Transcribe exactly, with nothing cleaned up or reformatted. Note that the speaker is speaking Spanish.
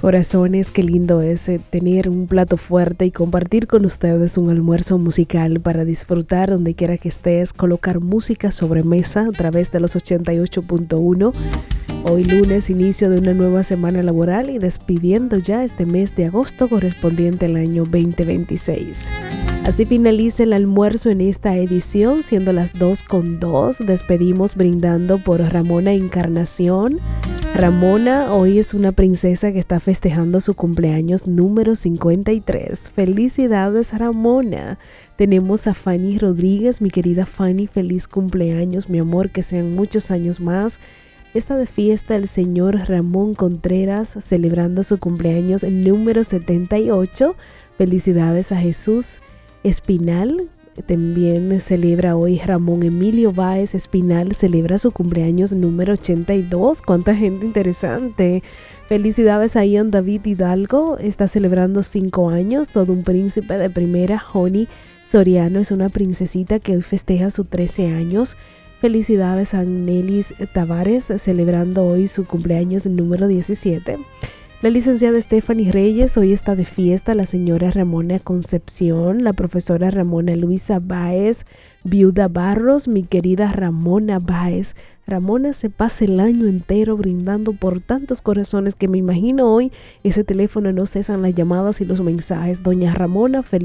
Corazones, qué lindo es eh, tener un plato fuerte y compartir con ustedes un almuerzo musical para disfrutar donde quiera que estés, colocar música sobre mesa a través de los ochenta y ocho punto uno. Hoy lunes, inicio de una nueva semana laboral y despidiendo ya este mes de agosto correspondiente al año veinte veintiséis. Así finaliza el almuerzo en esta edición, siendo las dos con dos. Despedimos brindando por Ramona Encarnación. Ramona hoy es una princesa que está festejando su cumpleaños número cincuenta y tres. Felicidades, Ramona. Tenemos a Fanny Rodríguez, mi querida Fanny, feliz cumpleaños, mi amor, que sean muchos años más. Está de fiesta el señor Ramón Contreras, celebrando su cumpleaños número setenta y ocho. Felicidades a Jesús Espinal. También celebra hoy Ramón Emilio Báez Espinal, celebra su cumpleaños número ochenta y dos. ¡Cuánta gente interesante! Felicidades a Ian David Hidalgo, está celebrando cinco años. Todo un príncipe de primera. Joni Soriano es una princesita que hoy festeja sus trece años. Felicidades a Nelis Tavares, celebrando hoy su cumpleaños número diecisiete. La licenciada Stephanie Reyes, hoy está de fiesta la señora Ramona Concepción, la profesora Ramona Luisa Báez, viuda Barros, mi querida Ramona Báez. Ramona se pasa el año entero brindando por tantos corazones que me imagino hoy ese teléfono no cesan las llamadas y los mensajes. Doña Ramona, feliz